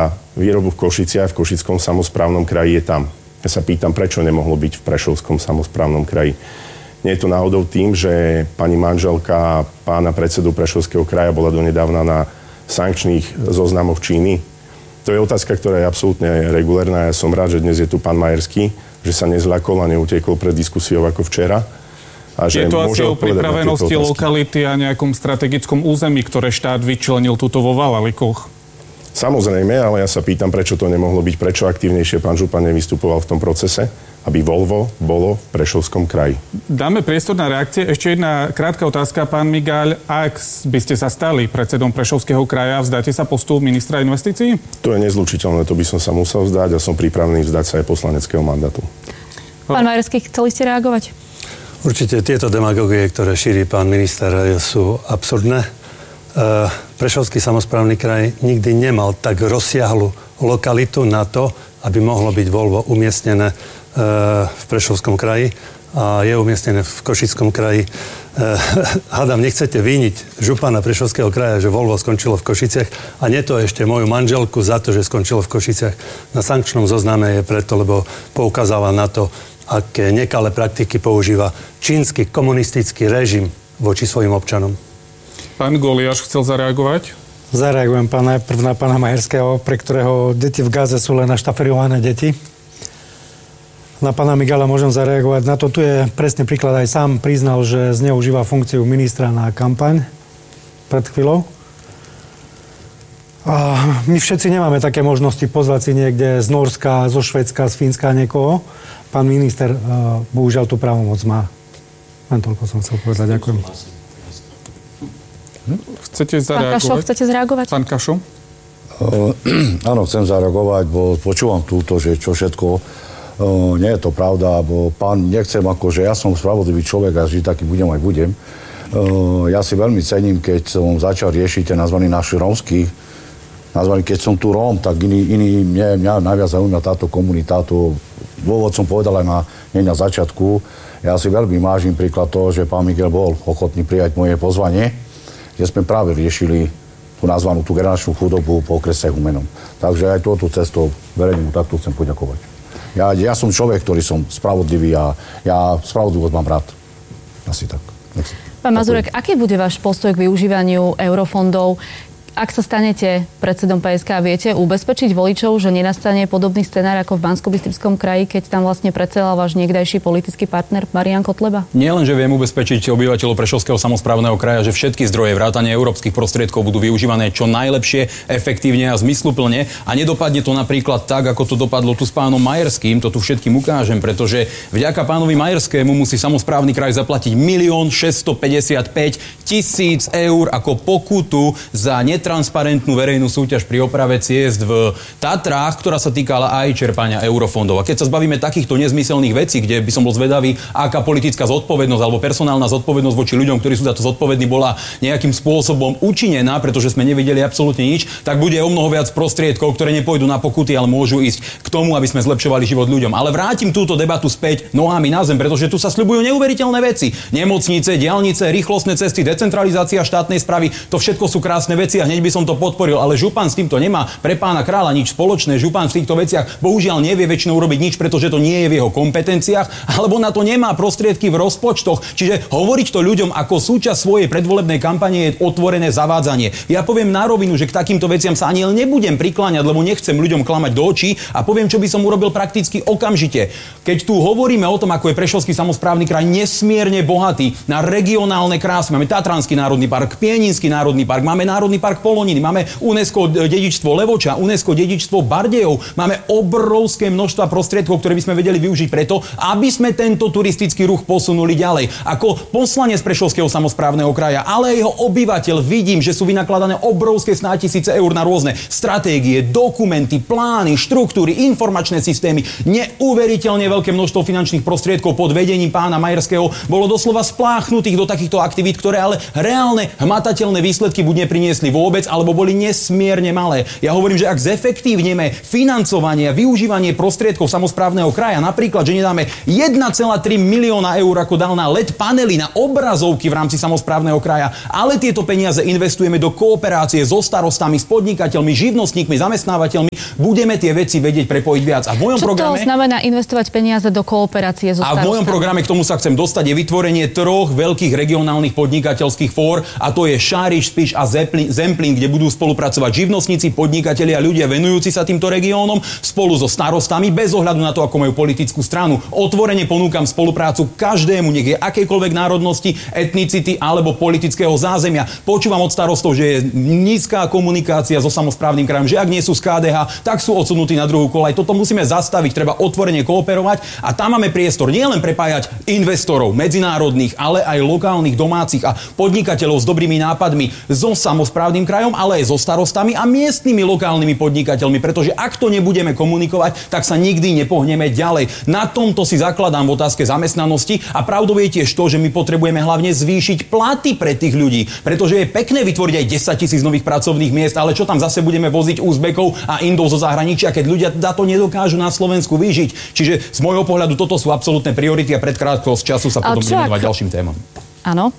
za výrobu v Košiciach, v Košickom samosprávnom kraji je tam. Ja sa pýtam, prečo nemohlo byť v Prešovskom samosprávnom kraji. Nie je to náhodou tým, že pani manželka pána predsedu Prešovského kraja bola donedávna na sankčných zoznamoch Číny. To je otázka, ktorá je absolútne regulérna. Ja som rád, že dnes je tu pán Majerský, že sa nezľakol a neutiekol pred diskusiou ako včera. A že je to asi o pripravenosti lokality a nejakom strategickom území, ktoré štát vyčlenil tuto vo Valalikoch. Samozrejme, ale ja sa pýtam, prečo to nemohlo byť, prečo aktívnejšie pán župan nevystupoval v tom procese, aby Volvo bolo v Prešovskom kraji. Dáme priestor na reakcie. Ešte jedna krátka otázka, pán Migaľ. Ak by ste sa stali predsedom Prešovského kraja, vzdáte sa postu ministra investícií? To je nezlučiteľné, to by som sa musel vzdať a som pripravený vzdať sa aj poslaneckého mandátu. Pán Majerský, chceli ste reagovať? Určite tieto demagógie, ktoré šíri pán minister, sú absurdné. Prešovský samosprávny kraj nikdy nemal tak rozsiahlu lokalitu na to, aby mohlo byť Volvo umiestnené v Prešovskom kraji a je umiestnené v Košickom kraji. Hádam, nechcete víniť župana Prešovského kraja, že Volvo skončilo v Košiciach a nie to ešte moju manželku za to, že skončilo v Košiciach. Na sankčnom zozname je preto, lebo poukazáva na to, aké nekalé praktiky používa čínsky komunistický režim voči svojim občanom. Pán Goliáš chcel zareagovať? Zareagujem najprv na pána Majerského, pre ktorého deti v Gaze sú len naštaferované deti. Na pána Migala môžem zareagovať. Na to tu je presný príklad. Aj sám priznal, že zneužíva funkciu ministra na kampaň pred chvíľou. A my všetci nemáme také možnosti pozvať si niekde z Norska, zo Švédska, z Fínska niekoho. Pán minister, bohužiaľ, tú právomoc má. Len toľko som chcel povedať. Ďakujem. Chcete zareagovať? Pán Kašo, chcete zareagovať? Pán Kašo? Áno, chcem zareagovať, bo počúvam túto, že čo všetko. Nie je to pravda, bo pán, nechcem akože, ja som spravodlivý človek a vždy taký budem aj budem. Ja si veľmi cením, keď som začal riešiť ten nazvaný náš rómsky, keď som tu Róm, tak mňa najviac zaujíma táto komunita. Dôvod som povedal aj na začiatku. Ja si veľmi vážim príklad toho, že pán Miguel bol ochotný prijať moje pozvanie, že sme práve riešili tú nazvanú tú generačnú chudobu po okrese Humenom. Takže aj touto cestou verejnému takto chcem poďakovať. Ja som človek, ktorý som spravodlivý a ja spravodlivosť mám rád. Asi tak. Pán Mazurek, aký bude váš postoj k využívaniu eurofondov? Ak sa stanete predsedom PSK, viete ubezpečiť voličov, že nenastane podobný scenár ako v Banskobystrickom kraji, keď tam vlastne predsedal váš niekdajší politický partner Marián Kotleba? Nie len, že viem ubezpečiť obyvateľov Prešovského samosprávneho kraja, že všetky zdroje vrátane európskych prostriedkov budú využívané čo najlepšie, efektívne a zmysluplne a nedopadne to napríklad tak, ako to dopadlo tu s pánom Majerským, to tu všetkým ukážem, pretože vďaka pánovi Majerskému musí samosprávny kraj zaplatiť 1 655 000 eur ako pokutu za transparentnú verejnú súťaž pri oprave ciest v Tatrách, ktorá sa týkala aj čerpania eurofondov. A keď sa zbavíme takýchto nezmyselných vecí, kde by som bol zvedavý, aká politická zodpovednosť alebo personálna zodpovednosť voči ľuďom, ktorí sú za to zodpovední, bola nejakým spôsobom učinená, pretože sme nevideli absolútne nič, tak bude o mnoho viac prostriedkov, ktoré nepôjdu na pokuty, ale môžu ísť k tomu, aby sme zlepšovali život ľuďom. Ale vrátim túto debatu späť nohami na zem, pretože tu sa sľubujú neuveriteľné veci. Nemocnice, diaľnice, rýchlostné cesty, decentralizácia štátnej správy, to všetko sú krásne veci. Hneď by som to podporil, ale župan s týmto nemá pre pána kráľa nič spoločné. Župan v týchto veciach bohužiaľ nevie väčšinou urobiť nič, pretože to nie je v jeho kompetenciách, alebo na to nemá prostriedky v rozpočtoch. Čiže hovoriť to ľuďom ako súčasť svojej predvolebnej kampane je otvorené zavádzanie. Ja poviem na rovinu, že k takýmto veciam sa ani nebudem prikláňať, lebo nechcem ľuďom klamať do očí a poviem, čo by som urobil prakticky okamžite. Keď tu hovoríme o tom, ako je Prešovský samosprávny kraj nesmierne bohatý na regionálne krásy, máme Tatranský národný park, Pieninský národný park, máme Národný park Poloniny, máme UNESCO dedičstvo Levoča, UNESCO dedičstvo Bardejov, máme obrovské množstva prostriedkov, ktoré by sme vedeli využiť preto, aby sme tento turistický ruch posunuli ďalej. Ako poslanec Prešovského samosprávneho kraja, ale jeho obyvateľ vidím, že sú vynakladané obrovské 100 000 eur na rôzne stratégie, dokumenty, plány, štruktúry, informačné systémy. Neuveriteľne veľké množstvo finančných prostriedkov pod vedením pána Majerského bolo doslova spláchnutých do takýchto aktivít, ktoré ale reálne hmatateľné výsledky buď nepriniesli vôbec, vôbec, alebo boli nesmierne malé. Ja hovorím, že ak zefektívneme financovanie a využívanie prostriedkov samosprávneho kraja, napríklad, že nedáme 1,3 milióna eur, ako dal na LED panely, na obrazovky v rámci samosprávneho kraja, ale tieto peniaze investujeme do kooperácie so starostami, s podnikateľmi, živnostníkmi, zamestnávateľmi, budeme tie veci vedieť prepojiť viac. A v mojom programe... Čo to znamená investovať peniaze do kooperácie so starostami? A v mojom programe k tomu sa chcem dostať je vytvorenie 3 veľkých regionálnych podnikateľských fór, a to je Šáriš, Spiš a Zemplín, kde budú spolupracovať živnostníci, podnikatelia, ľudia venujúci sa týmto regiónom spolu so starostami bez ohľadu na to, ako majú politickú stranu. Otvorene ponúkam spoluprácu každému, nech je akejkoľvek národnosti, etnicity alebo politického zázemia. Počúvam od starostov, že je nízka komunikácia so samosprávnym krajom, že ak nie sú z KDH, tak sú odsunutí na druhú koľaj. Toto musíme zastaviť, treba otvorene kooperovať a tam máme priestor nielen prepájať investorov medzinárodných, ale aj lokálnych, domácich a podnikateľov s dobrými nápadmi so samosprávnym krajom, ale aj so starostami a miestnymi lokálnymi podnikateľmi, pretože ak to nebudeme komunikovať, tak sa nikdy nepohneme ďalej. Na tomto si zakladám v otázke zamestnanosti a pravdou je tiež to, že my potrebujeme hlavne zvýšiť platy pre tých ľudí, pretože je pekné vytvoriť aj 10 000 nových pracovných miest, ale čo tam zase budeme voziť Uzbekov a Indov zo zahraničia, keď ľudia za to nedokážu na Slovensku vyžiť. Čiže z môjho pohľadu toto sú absolútne priority a pred krátkosť času sa potom budeme venovať ďalším témam. Áno.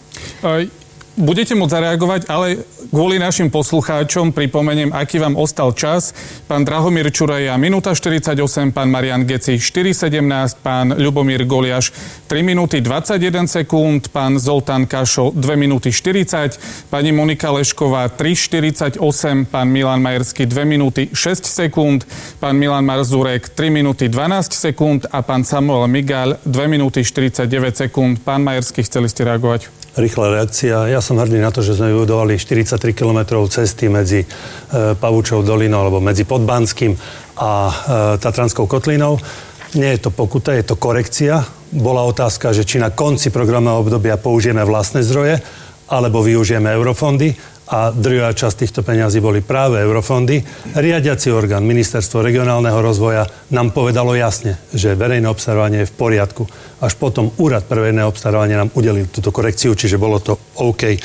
Budete môcť zareagovať, ale kvôli našim poslucháčom pripomeniem, aký vám ostal čas. Pán Drahomír Čuraja minúta 48, pán Marian Geci 4,17, pán Ľubomír Goliáš 3 minúty 21 sekúnd, pán Zoltán Kašo 2 minúty 40, pani Monika Lešková 3,48, pán Milan Majerský 2 minúty 6 sekúnd, pán Milan Marzurek 3 minúty 12 sekúnd a pán Samuel Migaľ 2 minúty 49 sekúnd. Pán Majerský, chceli ste reagovať? Rýchla reakcia. Ja som hrdý na to, že sme vybudovali 43 km cesty medzi Pavúčou dolinou alebo medzi Podbanským a Tatranskou kotlinou. Nie je to pokuta, je to korekcia. Bola otázka, že či na konci programového obdobia použijeme vlastné zdroje alebo využijeme eurofondy. A druhá časť týchto peňazí boli práve eurofondy. Riadiaci orgán, Ministerstvo regionálneho rozvoja, nám povedalo jasne, že verejné obstarávanie je v poriadku. Až potom Úrad pre verejné obstarávanie nám udelil túto korekciu, čiže bolo to OK.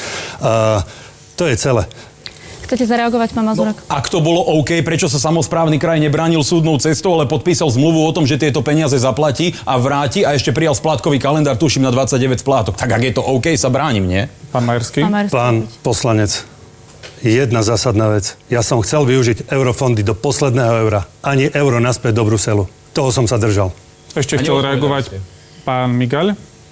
To je celé. Chcete zareagovať, pán Mazurek? No, ak to bolo OK, prečo sa samosprávny kraj nebránil súdnou cestou, ale podpísal zmluvu o tom, že tieto peniaze zaplatí a vráti a ešte prijal splátkový kalendár, tuším, na 29 splátok. Tak ak je to OK, sa bránim, nie? Pán Majerský? Pán poslanec, jedna zásadná vec. Ja som chcel využiť eurofondy do posledného eura. Ani euro naspäť do Bruselu. Toho som sa držal. Ešte chcel reagovať pán Migaľ?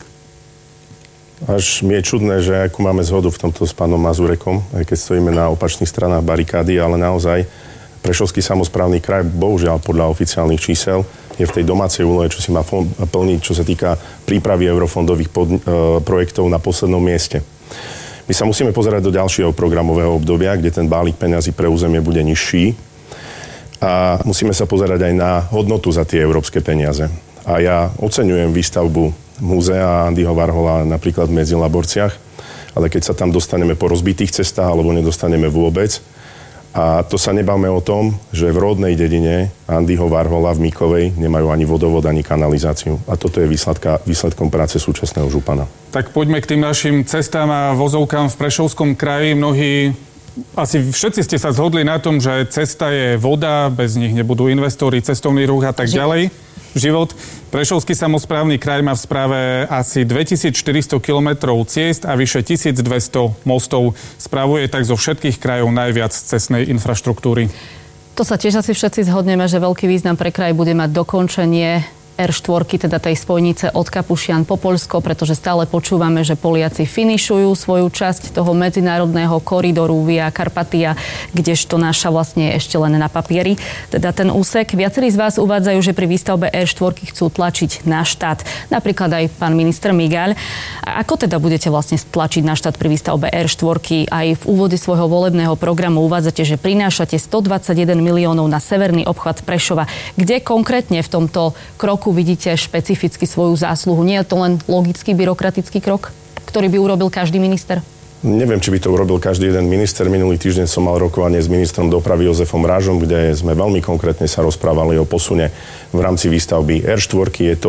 Až mi je čudné, že akú máme zhodu v tomto s pánom Mazurekom, aj keď stojíme na opačných stranách barikády, ale naozaj Prešovský samosprávny kraj, bohužiaľ podľa oficiálnych čísel, je v tej domácej úlohe, čo si má plniť, čo sa týka prípravy eurofondových projektov na poslednom mieste. My sa musíme pozerať do ďalšieho programového obdobia, kde ten balík peňazí pre územie bude nižší a musíme sa pozerať aj na hodnotu za tie európske peniaze. A ja oceňujem výstavbu múzea Andyho Warhola napríklad v Medzilaborciach, ale keď sa tam dostaneme po rozbitých cestách alebo nedostaneme vôbec, a to sa nebavme o tom, že v rodnej dedine Andyho Warhola v Mikovej nemajú ani vodovod, ani kanalizáciu. A toto je výsledkom práce súčasného župana. Tak poďme k tým našim cestám a vozovkám v Prešovskom kraji. Mnohí, asi všetci ste sa zhodli na tom, že cesta je voda, bez nich nebudú investori, cestovný ruch a tak ďalej. Život. Prešovský samosprávny kraj má v správe asi 2400 kilometrov ciest a vyše 1200 mostov. Spravuje tak zo všetkých krajov najviac cestnej infraštruktúry. To sa tiež asi všetci zhodneme, že veľký význam pre kraj bude mať dokončenie R4, teda tej spojnice od Kapušian po Poľsko, pretože stále počúvame, že Poliaci finišujú svoju časť toho medzinárodného koridoru Via Carpatia, kdežto naša vlastne je ešte len na papieri. Teda ten úsek. Viacerí z vás uvádzajú, že pri výstavbe R4 chcú tlačiť na štát. Napríklad aj pán minister Migaľ. A ako teda budete vlastne tlačiť na štát pri výstavbe R4? Aj v úvode svojho volebného programu uvádzate, že prinášate 121 miliónov na severný obchvat Prešova. Kde konkrétne v tomto kroku vidíte špecificky svoju zásluhu? Nie je to len logický byrokratický krok, ktorý by urobil každý minister? Neviem, či by to urobil každý jeden minister. Minulý týždeň som mal rokovanie s ministrom dopravy Jozefom Rážom, kde sme veľmi konkrétne sa rozprávali o posune v rámci výstavby R4. Je to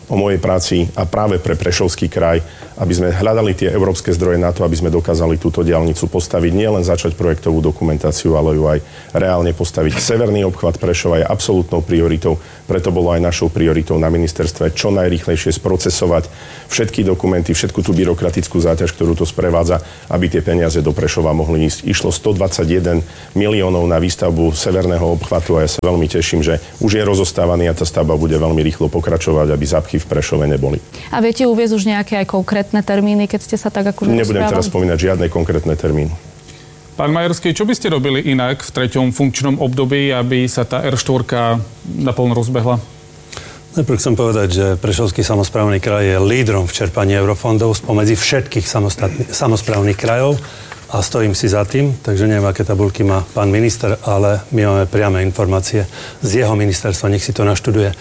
o mojej práci a práve pre Prešovský kraj, aby sme hľadali tie európske zdroje na to, aby sme dokázali túto diaľnicu postaviť, nielen začať projektovú dokumentáciu, ale ju aj reálne postaviť. Severný obchvat Prešova je absolútnou prioritou, preto bolo aj našou prioritou na ministerstve čo najrýchlejšie sprocesovať všetky dokumenty, všetku tú byrokratickú záťaž, ktorú to sprevádza, aby tie peniaze do Prešova mohli ísť. Išlo 121 miliónov na výstavbu severného obchvatu a ja sa veľmi teším, že už je rozostávaný a tá stavba bude veľmi rýchlo pokračovať, aby zápchy v Prešove neboli. A viete uviesť už nejaké aj konkrétne termíny, keď ste sa tak akože Nebudem teraz spomínať žiadne konkrétne termíny. Pán Majerský, čo by ste robili inak v 3. funkčnom období, aby sa tá R4 naplno rozbehla? Najprv chcem povedať, že Prešovský samosprávny kraj je lídrom v čerpaní eurofondov spomedzi všetkých samosprávnych krajov a stojím si za tým, takže neviem, aké tabuľky má pán minister, ale my máme priame informácie z jeho ministerstva, nech si to naštuduje.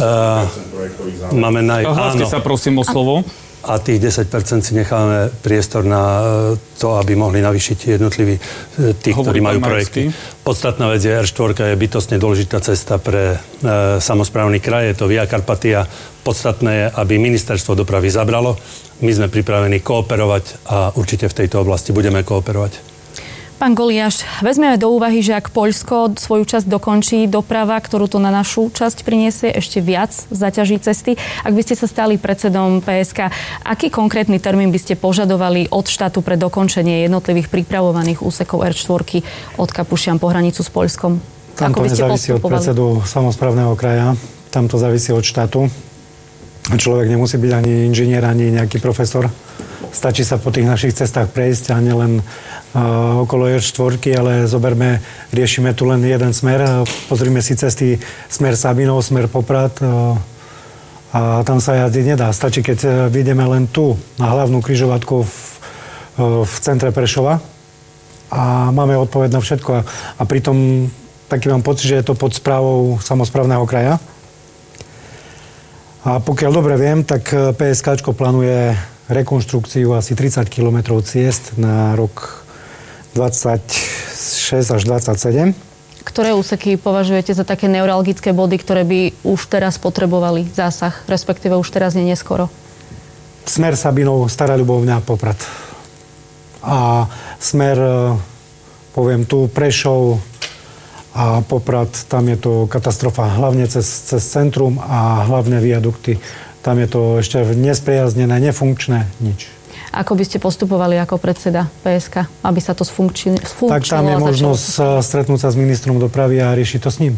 Máme Hláste sa prosím o slovo. A tých 10% si necháme priestor na to, aby mohli navýšiť jednotliví tí, ktorí majú projekty. Podstatná vec je R4 je bytostne dôležitá cesta pre samosprávny kraj, je to Via Carpatia. Podstatné je, aby ministerstvo dopravy zabralo. My sme pripravení kooperovať a určite v tejto oblasti budeme kooperovať. Pán Goliáš, vezmeme do úvahy, že ak Poľsko svoju časť dokončí, doprava, ktorú to na našu časť priniesie, ešte viac zaťaží cesty. Ak by ste sa stali predsedom PSK, aký konkrétny termín by ste požadovali od štátu pre dokončenie jednotlivých pripravovaných úsekov R4 od Kapušian po hranicu s Poľskom? Tam to nezávisí od predsedu samosprávneho kraja, tam to závisí od štátu. Človek nemusí byť ani inžinier, ani nejaký profesor. Stačí sa po tých našich cestách prejsť a nielen okolo R4, ale riešime tu len jeden smer. Pozrime si cesty smer Sabinov, smer Poprad a tam sa jazdiť nedá. Stačí, keď vyjdeme len tu na hlavnú križovatku v centre Prešova a máme odpoveď na všetko. A pritom taký mám pocit, že je to pod správou samosprávneho kraja. A pokiaľ dobre viem, tak PSKčko plánuje rekonštrukciu asi 30 km ciest na rok 26 až 27. Ktoré úseky považujete za také neuralgické body, ktoré by už teraz potrebovali zásah, respektíve už teraz nie neskoro? Smer Sabinov, Stará Ľubovňa, Poprad. A smer, poviem tu, Prešov a Poprad, tam je to katastrofa. Hlavne cez centrum a hlavné viadukty. Tam je to ešte nespriaznené, nefunkčné, nič. Ako by ste postupovali ako predseda PSK, aby sa to sfunkčnilo? Tak tam je možnosť stretnúť sa s ministrom dopravy a riešiť to s ním.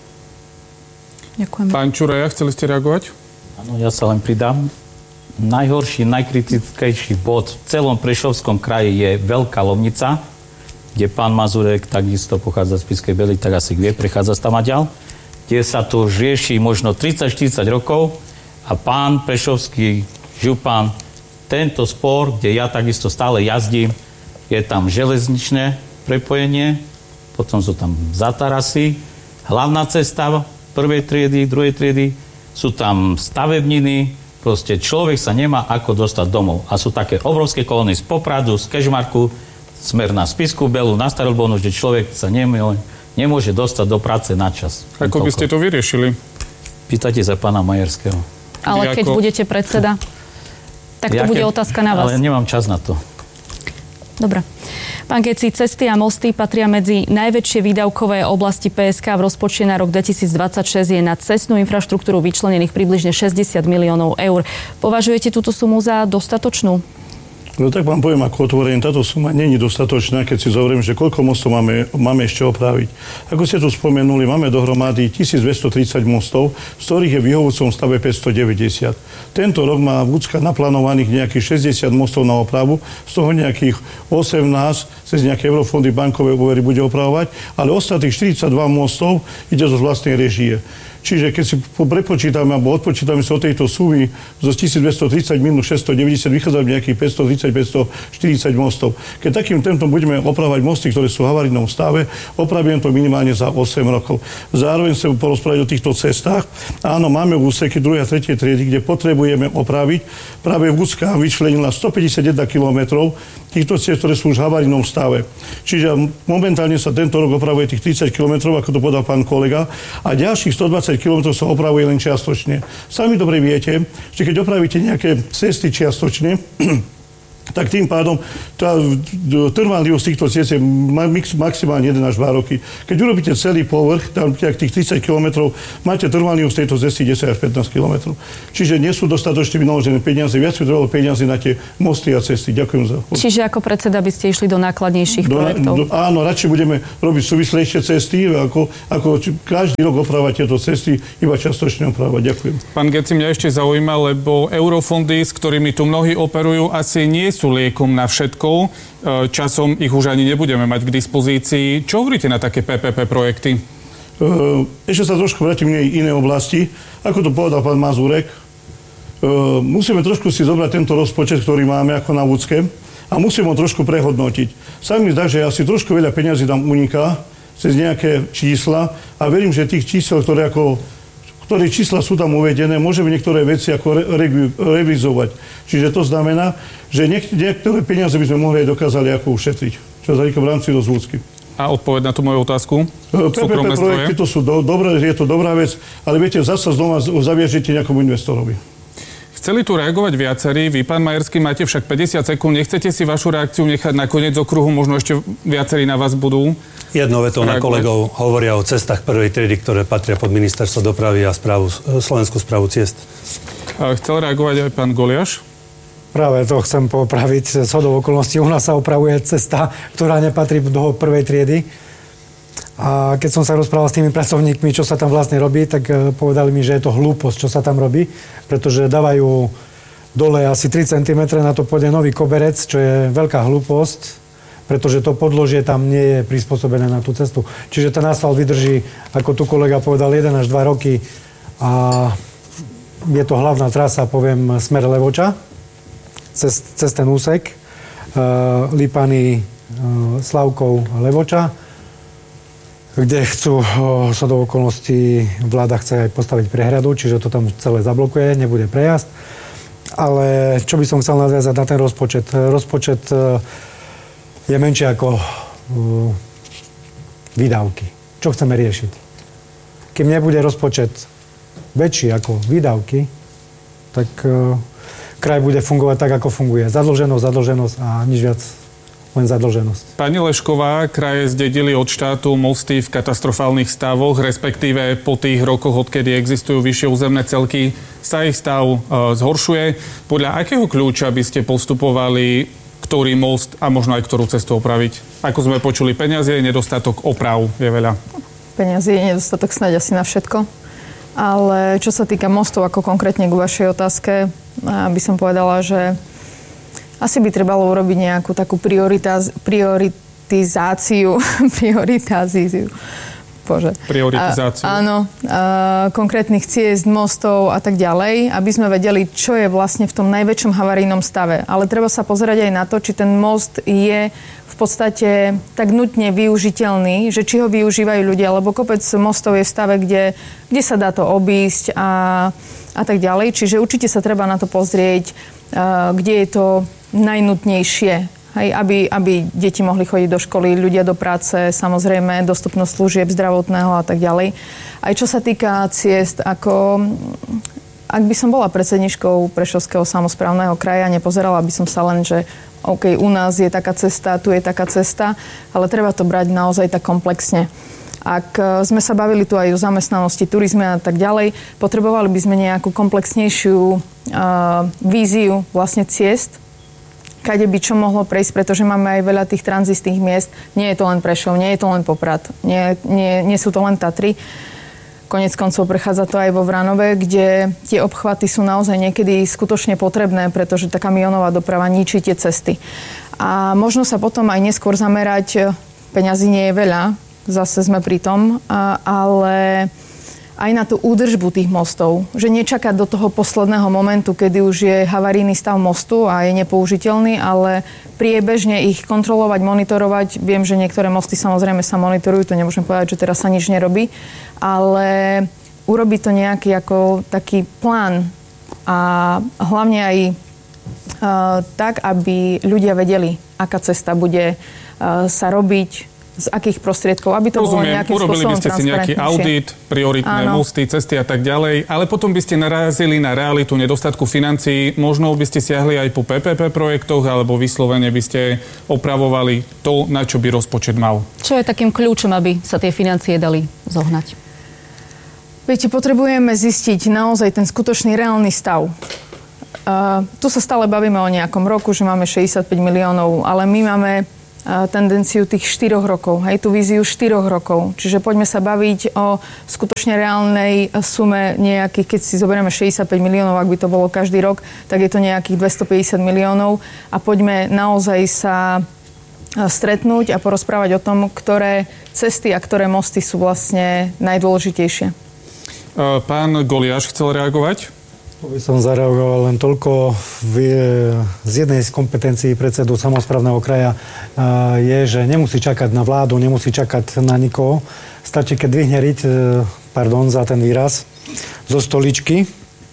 Ďakujem. Pán Čuraja, chceli ste reagovať? Áno, ja sa len pridám. Najhorší, najkritickejší bod v celom Prešovskom kraji je Veľká Lomnica, kde pán Mazurek takisto pochádza z Spišskej Bely, tak asi vie, prechádza tam a ďal, kde sa to rieši možno 30-40 rokov a pán prešovský župan tento spor, kde ja takisto stále jazdím, je tam železničné prepojenie, potom sú tam zatarasy, hlavná cesta prvej triedy, druhej triedy, sú tam stavebniny, proste človek sa nemá ako dostať domov. A sú také obrovské kolóny z Popradu, z Kežmarku, smer na Spišskú Belu, na Starú Ľubovňu, že človek sa nemôže dostať do práce na čas. Ako by ste to vyriešili? Pýtajte sa pána Majerského. Ale keď budete predseda, tak to bude otázka na vás. Ale nemám čas na to. Dobre. Pán Geci, cesty a mosty patria medzi najväčšie výdavkové oblasti PSK. V rozpočte na rok 2026 je na cestnú infraštruktúru vyčlenených približne 60 miliónov eur. Považujete túto sumu za dostatočnú? No tak vám poviem, ako otvorenie, táto suma nie je dostatočná, keď si zoberiem, že koľko mostov máme ešte opraviť. Ako ste tu spomenuli, máme dohromady 1230 mostov, z ktorých je v vyhovujúcom stave 590. Tento rok má Vúcka naplánovaných nejakých 60 mostov na opravu, z toho nejakých 18 cez nejaké eurofondy, bankové úvery bude opravovať, ale ostatných 42 mostov ide zo vlastnej režie. Čiže keď si prepočítame alebo odpočítame sa od tejto sumy zo 1230 minus 690 vychádza nejakých 530 540 mostov. Keď takým tempom budeme opravovať mosty, ktoré sú v havarijnom stave, opravím to minimálne za 8 rokov. Zároveň chcem porozprávať o týchto cestách. Áno, máme úseky 2. a 3. triedy, kde potrebujeme opraviť. Práve Vúcka vyčlenila 151 kilometrov týchto ciest, ktoré sú už v havarijnom stave. Čiže momentálne sa tento rok opravuje tých 30 kilometrov, ako to povedal pán kolega, a ďalších 120 kilometrov sa opravuje len čiastočne. Sami dobre viete, že keď opravíte nejaké cesty čiastočne, tak tým pádom tá trvanlivosť týchto ciest je maximálne 1 až 2 roky. Keď urobíte celý povrch, tam tých 30 km, máte trvanlivosť tejto cesty 10 až 15 km. Čiže nie sú dostatočne vynaložené peniaze, viac by trebalo peniaze na tie mosty a cesty. Ďakujem za odpoveď. Čiže ako predseda by ste išli do nákladnejších projektov? Áno, radšej budeme robiť súvislejšie cesty, ako každý rok opravať tieto cesty, iba častočne opravať. Ďakujem. Pán Geci, mňa ešte zaujíma, lebo eurofondy, s ktorými tu mnohí operujú, asi nie sú liekom na všetko. Časom ich už ani nebudeme mať k dispozícii. Čo hovoríte na také PPP projekty? Ešte sa trošku vrátim v inej oblasti. Ako to povedal pán Mazurek, musíme trošku si zobrať tento rozpočet, ktorý máme ako na Vúcke, a musíme ho trošku prehodnotiť. Sa mi zdá, že asi trošku veľa peňazí tam uniká cez nejaké čísla a verím, že tých čísel, ktoré čísla sú tam uvedené, môžeme niektoré veci ako revizovať. Čiže to znamená, že niektoré peniaze by sme mohli aj dokázali ako ušetriť. Čo sa týka v rámci rozvúcky. A odpoveď na tú moju otázku? PPP projekty to sú dobré, je to dobrá vec, ale viete, zasa znova zaviažete nejakomu investorovi. Chceli tu reagovať viacerí. Vy, pán Majerský, máte však 50 sekúnd. Nechcete si vašu reakciu nechať na koniec okruhu? Možno ešte viacerí na vás budú. Jednou vetou na kolegov hovoria o cestách prvej triedy, ktoré patria pod ministerstvo dopravy a Slovenskú správu ciest. Chcel reagovať aj pán Goliáš? Práve to chcem popraviť. Shodou okolností u nás sa opravuje cesta, ktorá nepatrí do prvej triedy. A keď som sa rozprával s tými pracovníkmi, čo sa tam vlastne robí, tak povedali mi, že je to hlúposť, čo sa tam robí, pretože dávajú dole asi 3 cm, na to pôjde nový koberec, čo je veľká hlúposť, pretože to podložie tam nie je prispôsobené na tú cestu. Čiže ten asfalt vydrží, ako tu kolega povedal, 1 až 2 roky a je to hlavná trasa, poviem, smer Levoča, cez ten úsek, Lipany, Slavkov a Levoča, kde chcú sa do okolností, vláda chce aj postaviť prehradu, čiže to tam celé zablokuje, nebude prejazd. Ale čo by som chcel nadviazať na ten rozpočet? Rozpočet je menšie ako výdavky. Čo chceme riešiť? Kým nebude rozpočet väčší ako výdavky, tak kraj bude fungovať tak, ako funguje. Zadlženosť a nič viac, len zadlženosť. Pani Lešková, kraje zdedili od štátu mosty v katastrofálnych stavoch, respektíve po tých rokoch, odkedy existujú vyššie územné celky, sa ich stav zhoršuje. Podľa akého kľúča by ste postupovali, ktorý most a možno aj ktorú cestu opraviť? Ako sme počuli, peniaze je nedostatok, oprav je veľa. Peniaze je nedostatok snáď asi na všetko. Ale čo sa týka mostov, ako konkrétne k vašej otázke, by som povedala, že asi by trebalo urobiť nejakú takú prioritizáciu. Áno, konkrétnych ciest, mostov a tak ďalej, aby sme vedeli, čo je vlastne v tom najväčšom havarijnom stave. Ale treba sa pozerať aj na to, či ten most je v podstate tak nutne využiteľný, že či ho využívajú ľudia, lebo kopec mostov je v stave, kde sa dá to obísť a tak ďalej. Čiže určite sa treba na to pozrieť, kde je to najnutnejšie. Hej, aby deti mohli chodiť do školy, ľudia do práce, samozrejme dostupnosť služieb zdravotného a tak ďalej. Aj čo sa týka ciest, ak by som bola predsedničkou Prešovského samosprávneho kraja, nepozerala by som sa len, že OK, u nás je taká cesta, tu je taká cesta, ale treba to brať naozaj tak komplexne. Ak sme sa bavili tu aj o zamestnanosti, turizme a tak ďalej, potrebovali by sme nejakú komplexnejšiu víziu vlastne ciest, kade by čo mohlo prejsť, pretože máme aj veľa tých tranzitných miest. Nie je to len Prešov, nie je to len Poprad, nie sú to len Tatry. Konec koncov prechádza to aj vo Vranove, kde tie obchvaty sú naozaj niekedy skutočne potrebné, pretože tá kamionová doprava ničí tie cesty. A možno sa potom aj neskôr zamerať, peňazí nie je veľa, zase sme pri tom, ale aj na tú údržbu tých mostov. Že nečakať do toho posledného momentu, kedy už je havarijný stav mostu a je nepoužiteľný, ale priebežne ich kontrolovať, monitorovať. Viem, že niektoré mosty samozrejme sa monitorujú, to nemôžem povedať, že teraz sa nič nerobí, ale urobiť to nejaký ako taký plán a hlavne aj tak, aby ľudia vedeli, aká cesta bude sa robiť, z akých prostriedkov, aby to bolo nejakým urobili spôsobom by ste si nejaký audit, prioritné mosty, cesty a tak ďalej, ale potom by ste narazili na realitu nedostatku financií, možno by ste siahli aj po PPP projektoch, alebo vyslovene by ste opravovali to, na čo by rozpočet mal. Čo je takým kľúčom, aby sa tie financie dali zohnať? Viete, potrebujeme zistiť naozaj ten skutočný reálny stav. Tu sa stále bavíme o nejakom roku, že máme 65 miliónov, ale my máme tendenciu tých 4 rokov, tú víziu 4 rokov. Čiže poďme sa baviť o skutočne reálnej sume nejakých, keď si zoberieme 65 miliónov, ak by to bolo každý rok, tak je to nejakých 250 miliónov a poďme naozaj sa stretnúť a porozprávať o tom, ktoré cesty a ktoré mosty sú vlastne najdôležitejšie. Pán Goliáš chcel reagovať? By som zareagoval len toľko. Z jednej z kompetencií predsedu samosprávneho kraja je, že nemusí čakať na vládu, nemusí čakať na nikoho. Stačí, keď dvihne riť, za ten výraz, zo stoličky.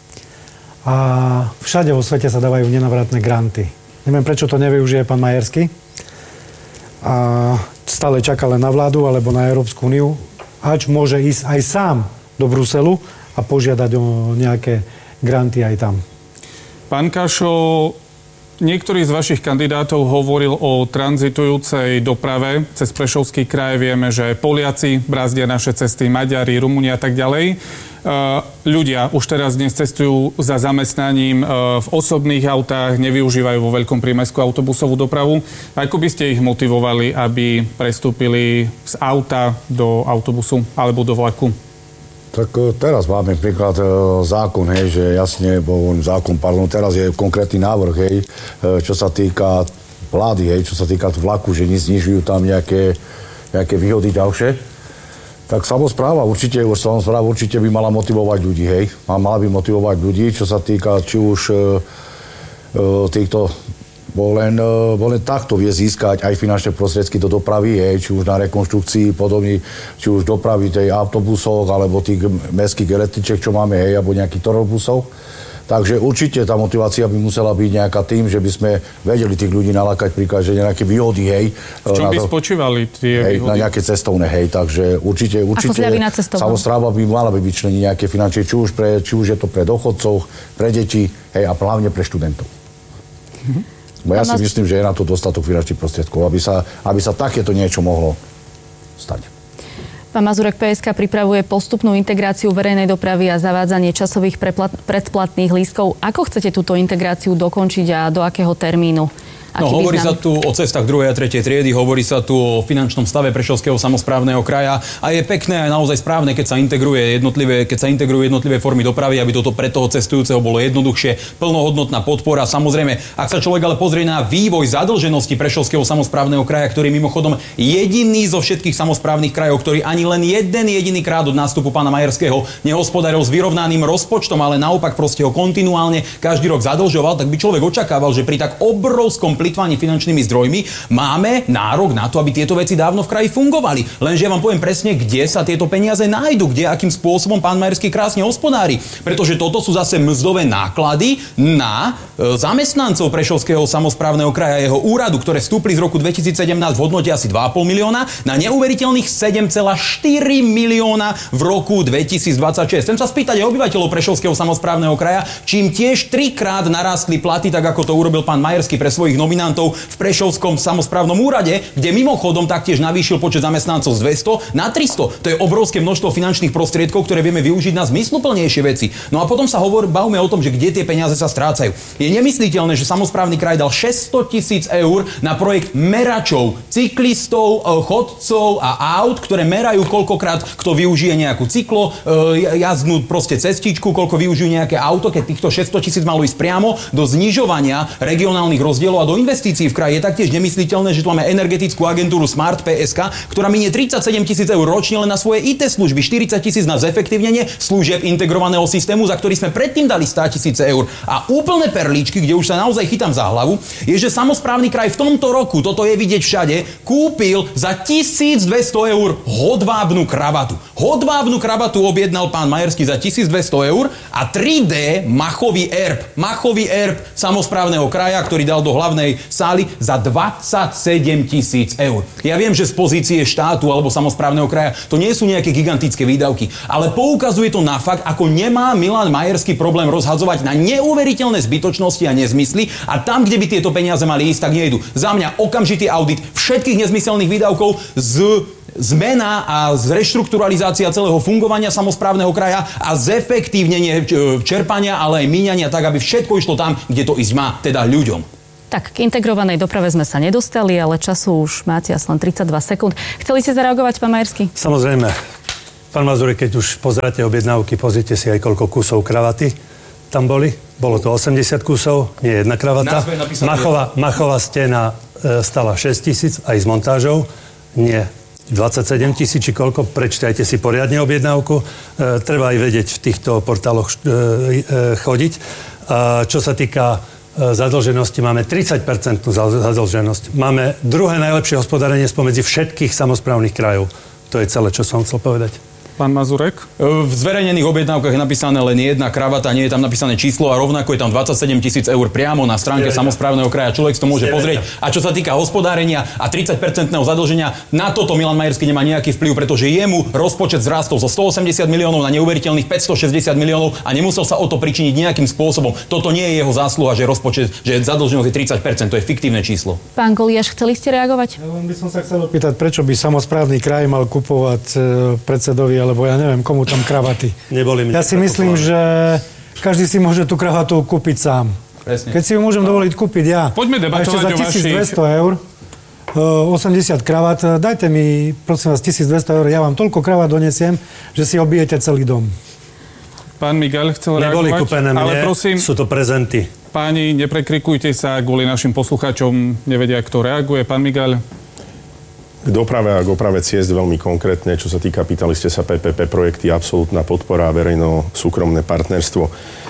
A všade vo svete sa dávajú nenavratné granty. Neviem, prečo to nevyužije pán Majerský. A stále čaká len na vládu alebo na Európsku úniu. Ač môže ísť aj sám do Bruselu a požiadať o nejaké granty aj tam. Pán Kašo, niektorý z vašich kandidátov hovoril o tranzitujúcej doprave cez Prešovský kraj. Vieme, že Poliaci brazdia naše cesty, Maďari, Rumúni a tak ďalej. Ľudia už teraz dnes cestujú za zamestnaním v osobných autách, nevyužívajú vo veľkom prímestskú autobusovú dopravu. Ako by ste ich motivovali, aby prestúpili z auta do autobusu alebo do vlaku? Tak teraz máme príklad zákon, že jasne, teraz je konkrétny návrh, čo sa týka vlády, čo sa týka vlaku, že znižujú tam nejaké výhody ďalšie. Tak samospráva určite by mala motivovať ľudí, Mala by motivovať ľudí, čo sa týka či už týchto len takto vie získať aj finančné prostriedky do dopravy, či už na rekonštrukcii podobne, či už dopravy tej autobusov, alebo tých mestských električiek, čo máme, alebo nejakých torobusov. Takže určite tá motivácia by musela byť nejaká tým, že by sme vedeli tých ľudí nalákať príklad, že nejaké výhody, V čom by spočívali tie výhody? Na nejaké cestovné, Takže určite samospráva by mala by vyčleniť nejaké financie, či už je to pre dôchodcov, pre deti, a hlavne pre študentov. Bo ja si myslím, že je na to dostatok finančných prostriedkov, aby sa takéto niečo mohlo stať. Pán Mazurek, PSK pripravuje postupnú integráciu verejnej dopravy a zavádzanie časových predplatných lístkov. Ako chcete túto integráciu dokončiť a do akého termínu? Hovorí sa tu o cestách 2. a 3. triedy, hovorí sa tu o finančnom stave Prešovského samosprávneho kraja a je pekné a naozaj správne, keď sa integrujú jednotlivé formy dopravy, aby toto pre toho cestujúceho bolo jednoduchšie, plnohodnotná podpora. Samozrejme, ak sa človek ale pozrie na vývoj zadlženosti Prešovského samosprávneho kraja, ktorý mimochodom jediný zo všetkých samosprávnych krajov, ktorý ani len jeden jediný krát od nástupu pána Majerského nehospodaril s vyrovnaným rozpočtom, ale naopak proste ho kontinuálne každý rok zadlžoval, tak by človek očakával, že pri tak obrovskom plytvanie finančnými zdrojmi, máme nárok na to, aby tieto veci dávno v kraji fungovali. Lenže ja vám poviem presne, kde sa tieto peniaze nájdu, kde akým spôsobom pán Majerský krásne hospodári. Pretože toto sú zase mzdové náklady na zamestnancov Prešovského samosprávneho kraja, jeho úradu, ktoré vstúpli z roku 2017 v hodnote asi 2,5 milióna na neuveriteľných 7,4 milióna v roku 2026. Chcem sa spýtať aj obyvateľov Prešovského samosprávneho kraja, čím tiež 3-krát narástli platy, tak ako to urobil pán Majerský pre svojich nominantov v Prešovskom samosprávnom úrade, kde mimochodom taktiež navýšil počet zamestnancov z 200 na 300. To je obrovské množstvo finančných prostriedkov, ktoré vieme využiť na zmysluplnejšie veci. No a potom sa bavíme o tom, že kde tie peniaze sa strácajú. Je nemysliteľné, že samosprávny kraj dal 600 000 eur na projekt meračov, cyklistov, chodcov a aut, ktoré merajú koľkokrát kto využije nejakú jazdnú proste cestičku, koľko využijú nejaké auto, keď týchto 600 000 malo ísť priamo do znižovania regionálnych rozdielov a do do investícií v kraji, je taktiež nemysliteľné, že tu máme energetickú agentúru Smart PSK, ktorá minie 37 000 eur ročne len na svoje IT služby, 40 000 na zefektívnenie služieb integrovaného systému, za ktorý sme predtým dali 100 000 eur. A úplne perličky, kde už sa naozaj chytám za hlavu, je, že samosprávny kraj v tomto roku, toto je vidieť všade, kúpil za 1200 eur hodvábnu kravatu. Hodvábnu kravatu objednal pán Majerský za 1200 eur a 3D machový erb samosprávneho kraja, ktorý dal do hlavnej sály za 27 000 eur. Ja viem, že z pozície štátu alebo samosprávneho kraja to nie sú nejaké gigantické výdavky, ale poukazuje to na fakt, ako nemá Milan Majerský problém rozhadzovať na neuveriteľné zbytočnosti a nezmysly a tam, kde by tieto peniaze mali ísť, tak nejdu. Za mňa okamžitý audit všetkých nezmyselných výdavkov, zmena a zreštrukturalizácia celého fungovania samosprávneho kraja a zefektívnenie čerpania, ale aj míňania tak, aby všetko išlo tam, kde to ísť má, teda ľuďom. Tak, k integrovanej doprave sme sa nedostali, ale času už máte asi len 32 sekúnd. Chceli ste zareagovať, pán Majerský? Samozrejme. Pán Mazurek, keď už pozeráte objednávky, pozrite si aj koľko kusov kravaty tam boli. Bolo to 80 kusov, nie jedna kravata. Machová stena stala 6 000 aj s montážou. Nie 27 000 či koľko. Prečítajte si poriadne objednávku. Treba aj vedieť v týchto portáloch chodiť. Čo sa týka zadlženosti, máme 30% zadlženosť. Máme druhé najlepšie hospodárenie spomedzi všetkých samosprávnych krajov. To je celé, čo som chcel povedať. Pán Mazurek? V zverejnených objednávkach je napísané len jedna kravata, nie je tam napísané číslo a rovnako je tam 27 000 eur priamo na stránke samosprávneho kraja. Človek si to môže pozrieť. A čo sa týka hospodárenia a 30% zadlženia, na toto Milan Majerský nemá nejaký vplyv, pretože jemu rozpočet zrástol zo 180 miliónov na neuveriteľných 560 miliónov a nemusel sa o to pričiniť nejakým spôsobom. Toto nie je jeho zásluha, že rozpočet, že zadlženosť je 30%, to je fiktívne číslo. Pán Goliáš, chceli ste reagovať? Ja by som sa chcel opýtať, prečo by samosprávny kraj mal kupovať predsedovi alebo ja neviem, komu tam kravaty. Ja si myslím, že každý si môže tú kravatu kúpiť sám. Presne. Keď si ju môžem dovoliť kúpiť ja. Poďme debatovať a ešte za 1200 eur, 80 kravat, dajte mi, prosím vás, 1200 eur, ja vám toľko kravat donesiem, že si obijete celý dom. Pán Miguel chcel reagovať. Neboli kúpené mne, ale prosím, sú to prezenty. Páni, neprekrikujte sa, kvôli našim poslucháčom nevedia, kto reaguje. Pán Miguel. K doprave ciest veľmi konkrétne, čo sa týka, pýtali ste sa PPP projekty, absolútna podpora, verejno-súkromné partnerstvo.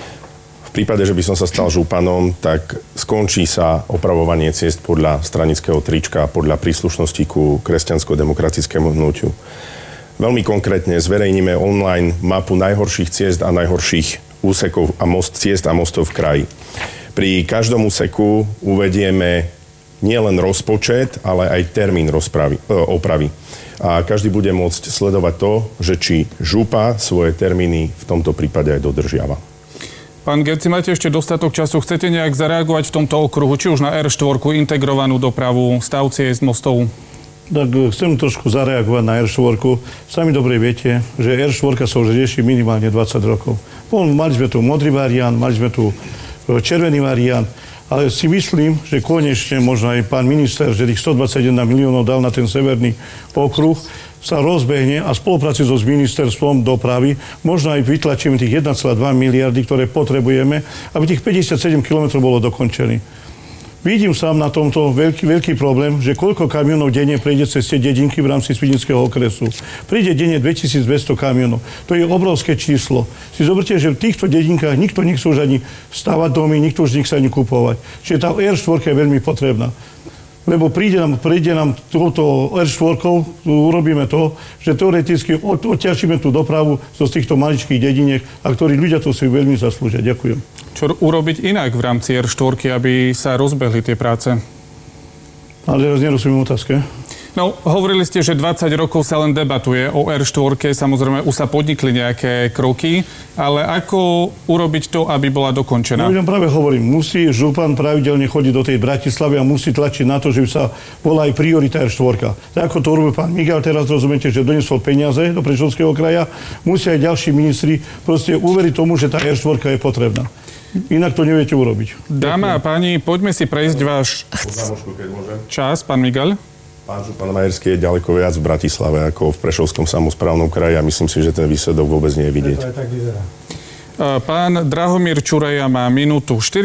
V prípade, že by som sa stal županom, tak skončí sa opravovanie ciest podľa stranického trička, podľa príslušnosti ku kresťansko-demokratickému hnutiu. Veľmi konkrétne zverejníme online mapu najhorších ciest a najhorších úsekov a ciest a mostov v kraji. Pri každom úseku uvedieme nie len rozpočet, ale aj termín opravy. A každý bude môcť sledovať to, že či župa svoje termíny v tomto prípade aj dodržiava. Pán Geci, máte ešte dostatok času. Chcete nejak zareagovať v tomto okruhu, či už na R4, integrovanú dopravu, stav ciest, mostov? Tak chcem trošku zareagovať na R4. Sami dobre viete, že R4 sa už rieši minimálne 20 rokov. Mali sme tu modrý variant, mali sme tu červený variant, ale si myslím, že konečne možno aj pán minister, že tých 121 miliónov dal na ten severný okruh, sa rozbehne a v spolupráci so ministerstvom dopravy možno aj vytlačíme tých 1,2 miliardy, ktoré potrebujeme, aby tých 57 kilometrov bolo dokončených. Vidím sám na tomto veľký problém, že koľko kamionov denne prejde cez tie dedinky v rámci Svidnického okresu. Príde denne 2200 kamionov. To je obrovské číslo. Si zoberte, že v týchto dedinkách nikto nechce už ani stavať domy, nikto už nechce ani kupovať. Čiže tá R4 je veľmi potrebná. Lebo príde nám touto R4, urobíme to, že teoreticky odťažíme tú dopravu z týchto maličkých dediniek, a ktorí ľudia to si veľmi zaslúžia. Ďakujem. Čo urobiť inak v rámci R4, aby sa rozbehli tie práce? Ale teraz nerozumiem otázke. No, hovorili ste, že 20 rokov sa len debatuje o R4, samozrejme už sa podnikli nejaké kroky, ale ako urobiť to, aby bola dokončená? Ja práve hovorím, musí župan pravidelne chodiť do tej Bratislavy a musí tlačiť na to, že by sa bola aj priorita R4. Tak ako to robil pán Miguel, teraz rozumiete, že donesol peniaze do Prešovského kraja, musia aj ďalší ministri proste uveriť tomu, že tá R4 je potrebná. Inak to neviete urobiť. Dámy a páni, poďme si prejsť váš čas, pán Miguel. Pán župan Majerský je ďaleko viac v Bratislave ako v Prešovskom samosprávnom kraji a myslím si, že ten výsledok vôbec nie je vidieť. Pán Drahomír Čuraja má minútu 4.